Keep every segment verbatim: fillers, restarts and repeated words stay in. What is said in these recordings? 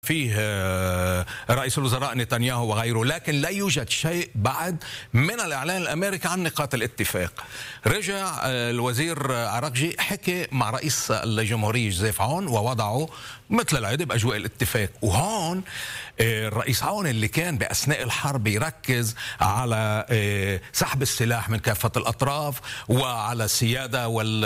فيه رئيس الوزراء نتنياهو وغيره، لكن لا يوجد شيء بعد من الإعلان الأمريكي عن نقاط الاتفاق. رجع الوزير عراقجي حكي مع رئيس الجمهورية جوزيف عون ووضعه مثل العادة بأجواء الاتفاق. وهون الرئيس عون اللي كان بأثناء الحرب يركز على سحب السلاح من كافة الأطراف وعلى السيادة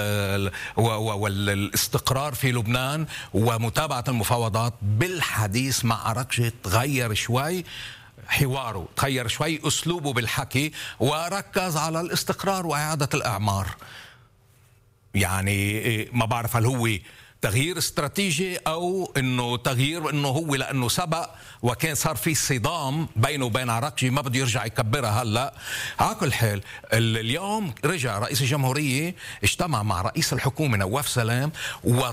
والاستقرار في لبنان ومتابعة المفاوضات، بالحديث مع عراقجي تغير شوي حواره، تغير شوي أسلوبه بالحكي وركز على الاستقرار وإعادة الإعمار. يعني ما بعرف هل هو تغيير استراتيجي او انه تغيير انه هو لانه سبق وكان صار في صدام بينه وبين عراقجي ما بده يرجع يكبرها هلا. على كل حال اليوم رجع رئيس الجمهوريه اجتمع مع رئيس الحكومه نواف سلام و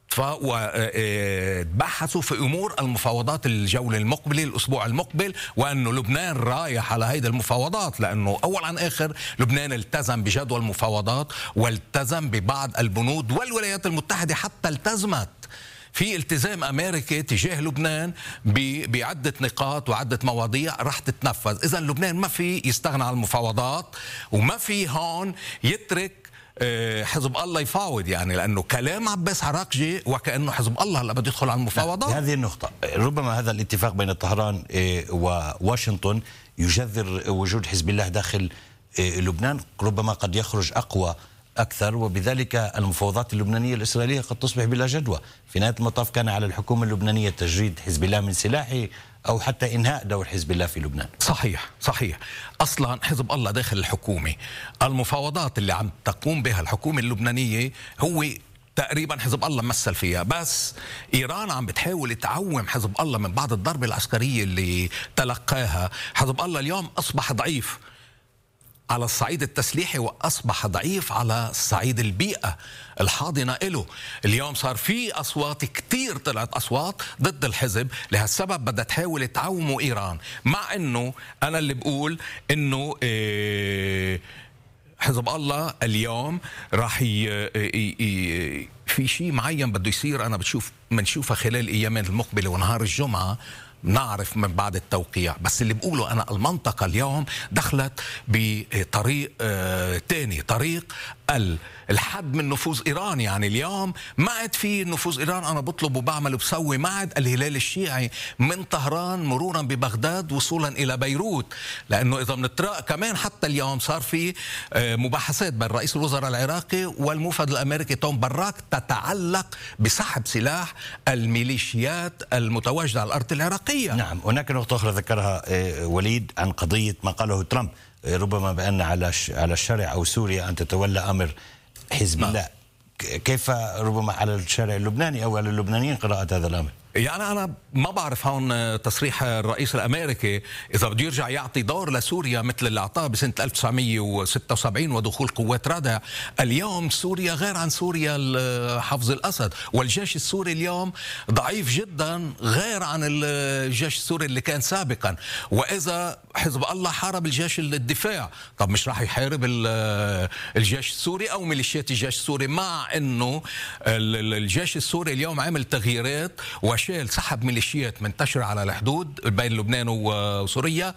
وبحثوا في امور المفاوضات الجوله المقبله الاسبوع المقبل، وانه لبنان رايح على هيدي المفاوضات، لانه اول عن اخر لبنان التزم بجدول المفاوضات والتزم ببعض البنود، والولايات المتحده حتى التزمت في التزام امريكي تجاه لبنان بعده نقاط وعده مواضيع رح تتنفذ. اذا لبنان ما في يستغنى عن المفاوضات وما في هون يترك حزب الله يفاوض، يعني لانه كلام عباس عراقجي وكانه حزب الله هلا بده يدخل على المفاوضات. هذه النقطه ربما هذا الاتفاق بين طهران وواشنطن يجذر وجود حزب الله داخل لبنان، ربما قد يخرج اقوى اكثر، وبذلك المفاوضات اللبنانيه الاسرائيليه قد تصبح بلا جدوى. في نهايه المطاف كان على الحكومه اللبنانيه تجريد حزب الله من سلاحه أو حتى إنهاء دور حزب الله في لبنان. صحيح صحيح. أصلا حزب الله داخل الحكومة، المفاوضات اللي عم تقوم بها الحكومة اللبنانية هو تقريبا حزب الله مثل فيها، بس إيران عم بتحاول تعوم حزب الله من بعد الضربة العسكرية اللي تلقاها. حزب الله اليوم أصبح ضعيف على الصعيد التسليحي وأصبح ضعيف على الصعيد البيئة الحاضنة له. اليوم صار في أصوات كتير، طلعت أصوات ضد الحزب، لهالسبب بدها تحاول تعوموا إيران، مع أنه أنا اللي بقول أنه إيه حزب الله اليوم راح ي... في شيء معين بده يصير، أنا بتشوف منشوفها خلال الأيامين المقبلة ونهار الجمعة نعرف من بعد التوقيع. بس اللي بقوله أنا المنطقة اليوم دخلت بطريق آه تاني، طريق الحد من نفوذ إيران. يعني اليوم ما عاد في نفوذ إيران، أنا بطلب وبعمل وبسوي، ما عاد الهلال الشيعي من طهران مرورا ببغداد وصولا إلى بيروت. لأنه إذا بنترى كمان حتى اليوم صار في آه مباحثات بين رئيس الوزراء العراقي والموفد الأمريكي توم براك تتعلق بسحب سلاح الميليشيات المتواجدة على الأرض العراقية. نعم، هناك نقطة أخرى ذكرها وليد عن قضية ما قاله ترامب، ربما بأن على على الشارع أو سوريا أن تتولى أمر حزب الله. كيف ربما على الشارع اللبناني أو على اللبنانيين قراءة هذا الأمر؟ يعني أنا ما بعرف هون تصريح الرئيس الأمريكي إذا بده يرجع يعطي دور لسوريا مثل اللي أعطاه بسنة ألف وتسعمية وستة وسبعين ودخول قوات ردع. اليوم سوريا غير عن سوريا حفظ الأسد، والجيش السوري اليوم ضعيف جدا غير عن الجيش السوري اللي كان سابقا. وإذا حزب الله حارب الجيش الدفاع، طب مش راح يحارب الجيش السوري أو ميليشيات الجيش السوري؟ مع أنه الجيش السوري اليوم عمل تغييرات وشال سحب ميليشيات منتشرة على الحدود بين لبنان وسوريا،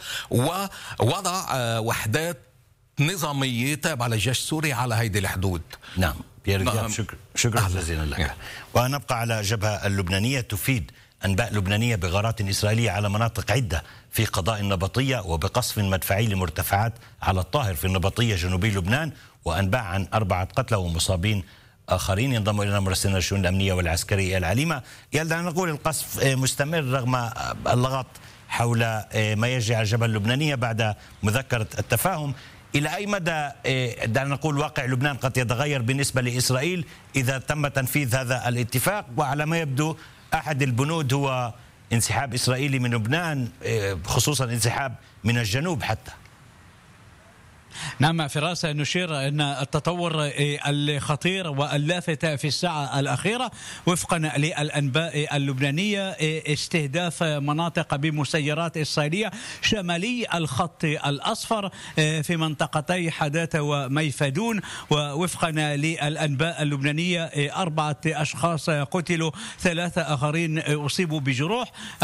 ووضع وحدات نظامية تابعة للجيش السوري على هيدي الحدود. نعم بيير جاب، شكرا شكرا جزيلا لك. ونبقى على الجبهة اللبنانية. تفيد أنباء لبنانية بغارات إسرائيلية على مناطق عدة في قضاء النبطية وبقصف مدفعي لمرتفعات على الطاهر في النبطية جنوبي لبنان، وأنباء عن أربعة قتلى ومصابين آخرين. ينضم إلينا مراسلنا الشؤون الأمنية والعسكرية العليمة. يلدع نقول القصف مستمر رغم اللغط حول ما يجري على الجبهة اللبنانية بعد مذكرة التفاهم. إلى أي مدى دعنا نقول واقع لبنان قد يتغير بالنسبة لإسرائيل إذا تم تنفيذ هذا الاتفاق؟ وعلى ما يبدو أحد البنود هو انسحاب إسرائيلي من لبنان، خصوصا انسحاب من الجنوب حتى. نعم فراس، نشير أن التطور الخطير واللافت في الساعة الأخيرة وفقا للأنباء اللبنانية استهداف مناطق بمسيرات إسرائيلية شمالي الخط الأصفر في منطقتي حداثة وميفدون. ووفقا للأنباء اللبنانية أربعة أشخاص قتلوا، ثلاثة آخرين أصيبوا بجروح.